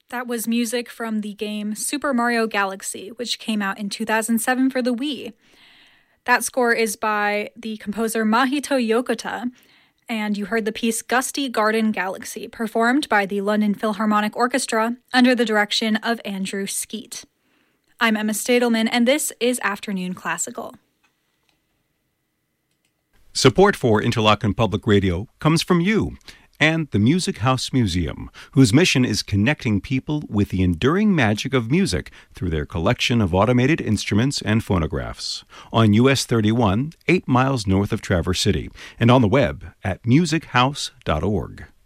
That was music from the game Super Mario Galaxy, which came out in 2007 for the Wii. That score is by the composer Mahito Yokota, and you heard the piece Gusty Garden Galaxy, performed by the London Philharmonic Orchestra under the direction of Andrew Skeet. I'm Emma Stadelman, and this is Afternoon Classical. Support for Interlochen Public Radio comes from you and the Music House Museum, whose mission is connecting people with the enduring magic of music through their collection of automated instruments and phonographs. On US 31, 8 miles north of Traverse City, and on the web at musichouse.org.